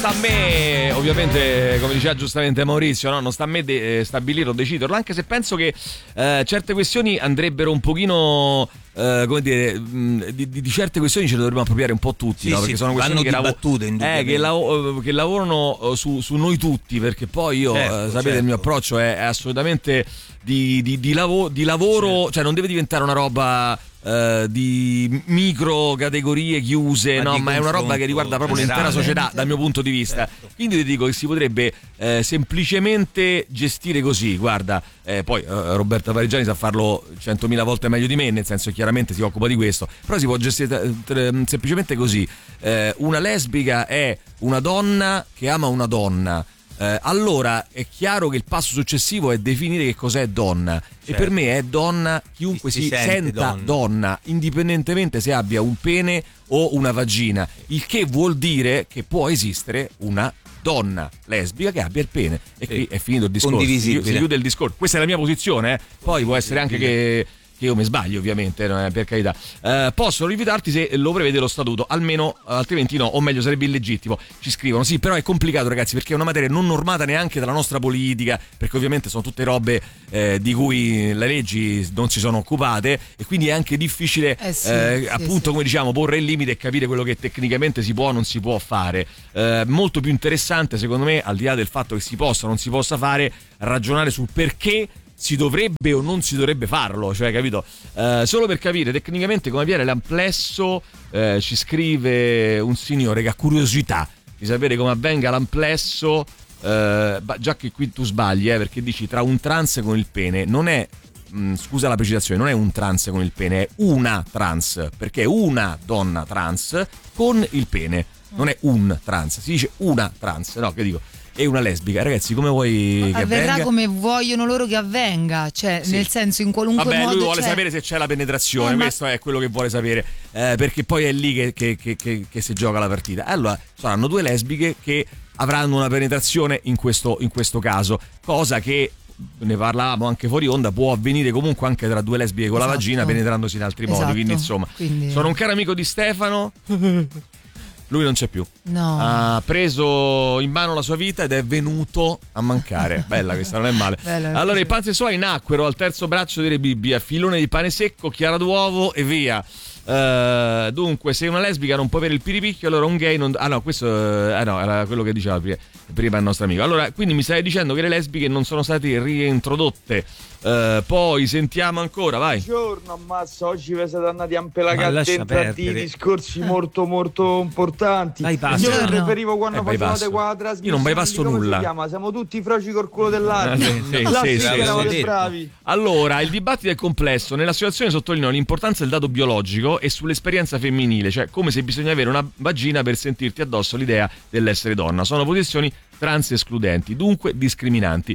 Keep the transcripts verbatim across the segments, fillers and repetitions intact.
sta a me, ovviamente, come diceva giustamente Maurizio, no? Non sta a me de- stabilire o deciderlo, anche se penso che eh, certe questioni andrebbero un pochino... Uh, come dire, mh, di, di certe questioni ce le dovremmo appropriare un po' tutti, sì, no? Perché sì, sono questioni che, lavo- eh, che, lav- che lavorano su, su noi tutti, perché poi io, certo, uh, sapete, certo. Il mio approccio è, è assolutamente di, di, di, lavo- di lavoro, certo. Cioè non deve diventare una roba uh, di micro categorie chiuse, ma no? Ma è una roba che riguarda proprio generale. L'intera società dal mio punto di vista, certo. Quindi ti dico che si potrebbe eh, semplicemente gestire così, guarda, eh, poi uh, Roberta Pareggiani sa farlo centomila volte meglio di me, nel senso che chiaramente si occupa di questo, però si può gestire t- semplicemente così. Eh, una lesbica è una donna che ama una donna. Eh, allora è chiaro che il passo successivo è definire che cos'è donna, certo. E per me è donna chiunque si, si senta donna. donna, indipendentemente se abbia un pene o una vagina, il che vuol dire che può esistere una donna lesbica che abbia il pene, e qui è finito il discorso, si, si chiude il discorso. Questa è la mia posizione, eh. Poi può essere anche che che io mi sbaglio, ovviamente, per carità. Eh, possono rifiutarti se lo prevede lo statuto, almeno, altrimenti no, o meglio sarebbe illegittimo. Ci scrivono, sì, però è complicato, ragazzi, perché è una materia non normata neanche dalla nostra politica, perché ovviamente sono tutte robe eh, di cui le leggi non si sono occupate, e quindi è anche difficile, eh sì, eh, sì, appunto, sì. Come diciamo, porre il limite e capire quello che tecnicamente si può o non si può fare. Eh, molto più interessante, secondo me, al di là del fatto che si possa o non si possa fare, ragionare sul perché si dovrebbe o non si dovrebbe farlo, cioè, capito? Uh, solo per capire tecnicamente come avviene l'amplesso, uh, ci scrive un signore che ha curiosità di sapere come avvenga l'amplesso, uh, già che qui tu sbagli, eh, perché dici tra un trans con il pene, non è, mh, scusa la precisazione, non è un trans con il pene, è una trans, perché è una donna trans con il pene, non è un trans, si dice una trans, no, che dico? E una lesbica, ragazzi, come vuoi che avverrà avvenga? Come vogliono loro che avvenga, cioè, sì. Nel senso, in qualunque Vabbè, modo. Lui vuole c'è... sapere se c'è la penetrazione, eh, questo ma... è quello che vuole sapere, eh, perché poi è lì che, che, che, che, che si gioca la partita. Allora, saranno due lesbiche che avranno una penetrazione in questo, in questo caso, cosa che, ne parlavamo anche fuori onda, può avvenire comunque anche tra due lesbiche con esatto. La vagina penetrandosi in altri esatto. modi, quindi insomma, quindi... sono un caro amico di Stefano. Lui non c'è più, no. Ha preso in mano la sua vita ed è venuto a mancare. Bella questa, non è male. Bella, allora i pansessuali nacquero al terzo braccio delle Bibbie, filone di pane secco, chiara d'uovo e via. Uh, dunque, se una lesbica non può avere il piripicchio, allora un gay non... Ah no, questo uh, ah no, era quello che diceva prima, prima il nostro amico. Allora, quindi mi stai dicendo che le lesbiche non sono state reintrodotte. Uh, poi sentiamo ancora, vai. Buongiorno, ammazza, oggi vi siete andati a impelagare dentro a di discorsi molto molto importanti. Bypass. Io no. preferivo quando eh, facevate qua la trasmissione. Io non bypasso nulla. Si chiama? Siamo tutti froci col culo dell'aria. Sì, sì, La sì, sì, sì, eravate sì. bravi. Allora, il dibattito è complesso. Nella situazione sottolineo l'importanza del dato biologico e sull'esperienza femminile, cioè come se bisogna avere una vagina per sentirti addosso l'idea dell'essere donna. Sono posizioni trans escludenti, dunque discriminanti.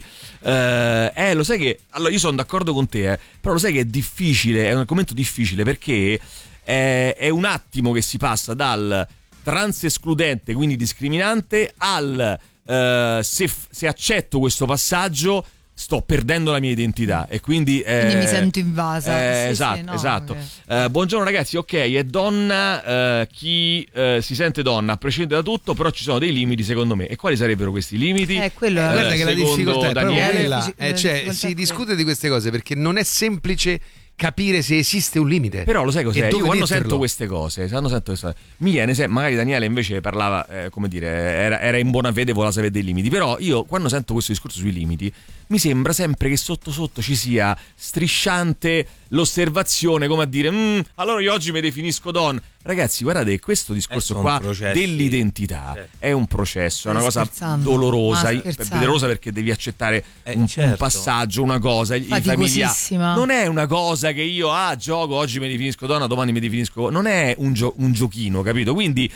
Eh, eh lo sai che, allora io sono d'accordo con te, eh, però lo sai che è difficile, è un argomento difficile, perché è, è un attimo che si passa dal trans escludente, quindi discriminante, al eh, se, se accetto questo passaggio sto perdendo la mia identità e quindi, eh, quindi mi sento invasa. Eh, sì, esatto, sì, no, esatto. Okay. Eh, buongiorno ragazzi, ok, è donna eh, chi eh, si sente donna a prescindere da tutto, però ci sono dei limiti secondo me. E quali sarebbero questi limiti? Eh, quello è... Eh, guarda che la difficoltà è Daniele, quella, eh, cioè, si discute di queste cose perché non è semplice capire se esiste un limite. Però lo sai cos'è? Io quando metterlo? sento queste cose, quando sento queste cose, mi viene se magari Daniele invece parlava, eh, come dire, era, era in buona fede, voleva sapere dei limiti. Però io quando sento questo discorso sui limiti, mi sembra sempre che sotto sotto ci sia strisciante l'osservazione, come a dire, mm, allora io oggi mi definisco donna. Ragazzi, guardate, questo discorso qua processi, dell'identità certo. è un processo, è una cosa dolorosa, dolorosa perché devi accettare eh, un, certo. un passaggio, una cosa, i familiari. Non è una cosa che io ah gioco, oggi mi definisco donna, domani mi definisco, non è un, gio- un giochino, capito? Quindi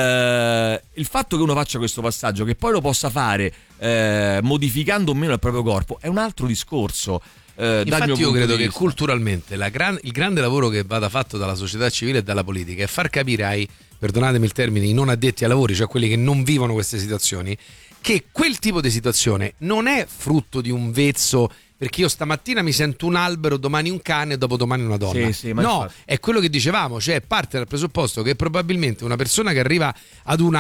eh, il fatto che uno faccia questo passaggio, che poi lo possa fare eh, modificando o meno il proprio corpo, è un altro discorso. Eh, Infatti io credo che culturalmente la gran, il grande lavoro che vada fatto dalla società civile e dalla politica è far capire ai, perdonatemi il termine, i non addetti ai lavori, cioè quelli che non vivono queste situazioni, che quel tipo di situazione non è frutto di un vezzo, perché io stamattina mi sento un albero, domani un cane e dopodomani una donna. Sì, sì, ma no, è quello che dicevamo, cioè parte dal presupposto che probabilmente una persona che arriva ad una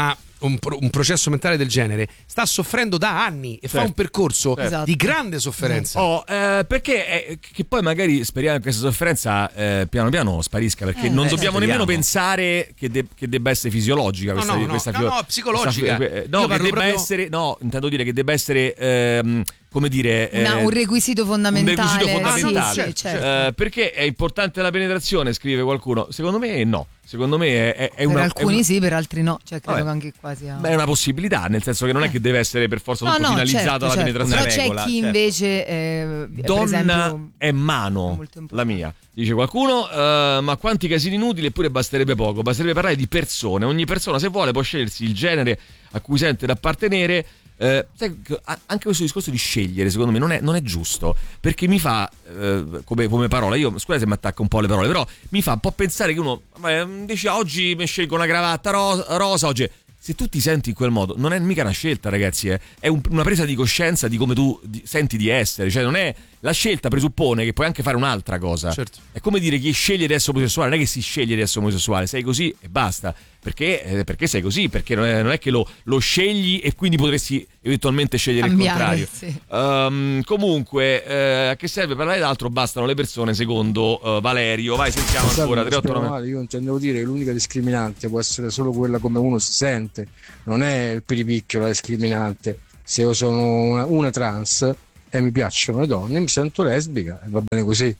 un, un processo mentale del genere sta soffrendo da anni e certo. fa un percorso certo. di grande sofferenza. Oh, eh, perché è, che poi magari speriamo che questa sofferenza eh, piano piano sparisca, perché eh, non beh, dobbiamo nemmeno pensare che, de- che debba essere fisiologica questa, no, no, questa no, fior- no, psicologica. Questa, eh, no, Io che debba proprio... essere, no, intendo dire che debba essere ehm, come dire Una, eh, un requisito fondamentale, un requisito fondamentale. Ah, sì, sì, certo. eh, perché è importante la penetrazione, scrive qualcuno. Secondo me no, secondo me è, è una, per alcuni è una... sì, per altri no, cioè credo Vabbè. che anche qua sia Beh, è una possibilità, nel senso che non è che deve essere per forza no, tutto no, finalizzato certo, alla certo. penetrazione. Però c'è regola, chi certo. invece eh, donna per esempio, è mano la mia, dice qualcuno, uh, ma quanti casini inutili, eppure basterebbe poco, basterebbe parlare di persone. Ogni persona, se vuole, può scegliersi il genere a cui sente da appartenere. Eh, anche questo discorso di scegliere secondo me non è, non è giusto, perché mi fa eh, come, come parola, io scusate se mi attacco un po' alle parole, però mi fa un po' pensare che uno eh, dice oggi mi scelgo una cravatta ro- rosa oggi. Se tu ti senti in quel modo, non è mica una scelta, ragazzi, eh. È un, una presa di coscienza di come tu di, senti di essere. Cioè, non è. La scelta presuppone che puoi anche fare un'altra cosa. Certo. È come dire chi sceglie di essere omosessuale, non è che si sceglie di essere omosessuale, sei così e basta. Perché, eh, perché sei così? Perché non è, non è che lo, lo scegli e quindi potresti eventualmente scegliere cambiare, il contrario. sì. Um, comunque, eh, a che serve parlare d'altro? Bastano le persone, secondo uh, Valerio. Vai, sentiamo ancora. tre otto nove Io intendevo dire che l'unica discriminante può essere solo quella come uno si sente, non è il piripicchio la discriminante. Se io sono una, una trans e mi piacciono le donne, mi sento lesbica e va bene così.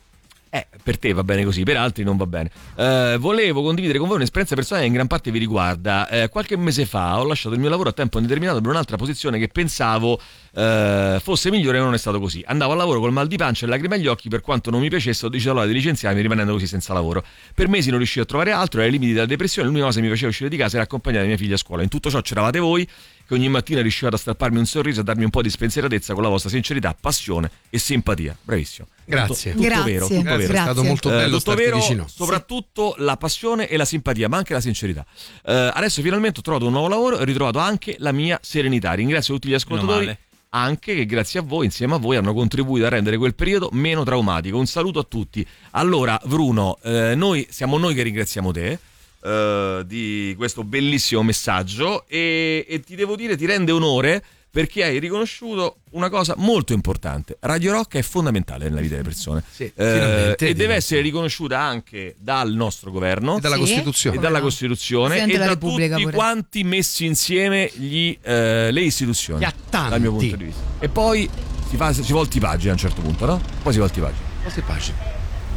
Eh, per te va bene così, per altri non va bene. Eh, volevo condividere con voi un'esperienza personale che in gran parte vi riguarda. Eh, qualche mese fa ho lasciato il mio lavoro a tempo indeterminato per un'altra posizione che pensavo eh, fosse migliore, e non è stato così. Andavo al lavoro col mal di pancia e lacrime agli occhi, per quanto non mi piacesse ho deciso allora di licenziarmi, rimanendo così senza lavoro. Per mesi non riuscivo a trovare altro, era ai limiti della depressione, l'unica cosa che mi faceva uscire di casa era accompagnare mia figlia a scuola. In tutto ciò c'eravate voi, che ogni mattina riuscivate a strapparmi un sorriso e a darmi un po' di spensieratezza con la vostra sincerità, passione e simpatia. Bravissimo. Grazie. Tutto, tutto Grazie. vero, tutto Grazie. vero. È stato molto bello eh, tutto starti vero, vicino. soprattutto la passione e la simpatia, ma anche la sincerità. Eh, adesso finalmente ho trovato un nuovo lavoro e ho ritrovato anche la mia serenità. Ringrazio tutti gli ascoltatori, anche che grazie a voi, insieme a voi, hanno contribuito a rendere quel periodo meno traumatico. Un saluto a tutti. Allora, Bruno, eh, noi siamo noi che ringraziamo te Uh, di questo bellissimo messaggio e, e ti devo dire, ti rende onore perché hai riconosciuto una cosa molto importante. Radio Rock è fondamentale nella vita delle persone, sì, eh, e deve essere riconosciuta anche dal nostro governo e dalla sì, Costituzione, e dalla no. Costituzione e da tutti pure. Quanti messi insieme gli, eh, le istituzioni, dal mio punto di vista. E poi si, fa, si volti pagina a un certo punto, no? Poi si volti pagina. Quante pagine?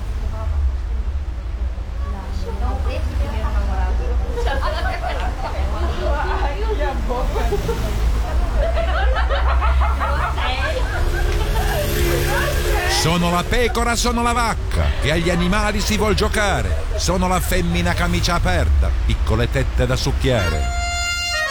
Sono la pecora, sono la vacca, che agli animali si vuol giocare. Sono la femmina camicia aperta, piccole tette da succhiare.